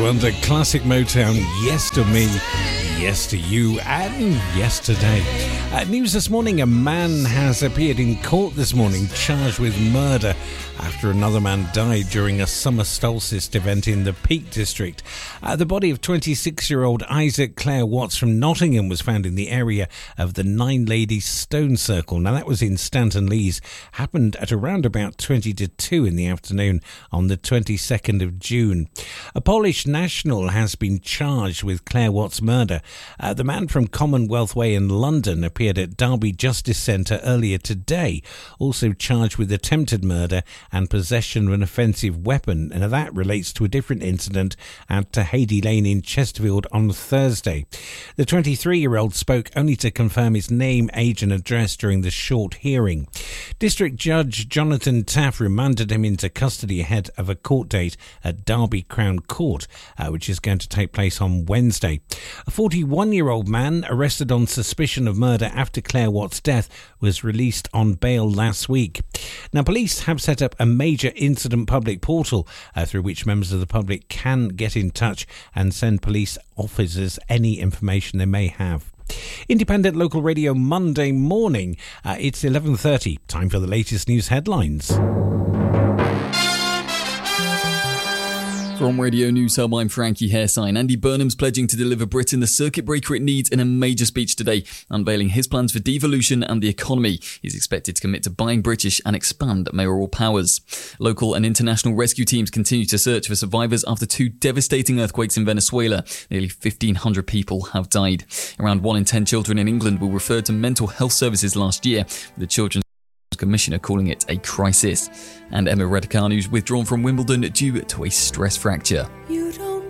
Wonder, classic Motown, Yes to Me, Yes to You, and Yesterday. News this morning, a man has appeared in court this morning charged with murder after another man died during a summer solstice event in the Peak District. The body of 26-year-old Isaac Clare Watts from Nottingham was found in the area of the Nine Ladies Stone Circle. Now, that was in Stanton Lees. Happened at around about 20 to 2 in the afternoon on the 22nd of June. A Polish national has been charged with Clare Watts' murder. The man from Commonwealth Way in London appeared at Derby Justice Centre earlier today, also charged with attempted murder and possession of an offensive weapon, and that relates to a different incident at Tahady Lane in Chesterfield on Thursday. The 23-year-old spoke only to confirm his name, age and address during the short hearing. District Judge Jonathan Taff remanded him into custody ahead of a court date at Derby Crown Court, which is going to take place on Wednesday. A 41-year-old man arrested on suspicion of murder after Clare Watts' death was released on bail last week. Now, police have set up a major incident public portal through which members of the public can get in touch and send police officers any information they may have. Independent Local Radio Monday morning. It's 11:30. Time for the latest news headlines. From Radio News Hub, I'm Frankie Hairsign. Andy Burnham's pledging to deliver Britain the circuit breaker it needs in a major speech today, unveiling his plans for devolution and the economy. He's expected to commit to buying British and expand mayoral powers. Local and international rescue teams continue to search for survivors after 2 devastating earthquakes in Venezuela. Nearly 1,500 people have died. Around 1 in 10 children in England were referred to mental health services last year, with the Children's Commissioner calling it a crisis. And Emma Raducanu withdrawn from Wimbledon due to a stress fracture.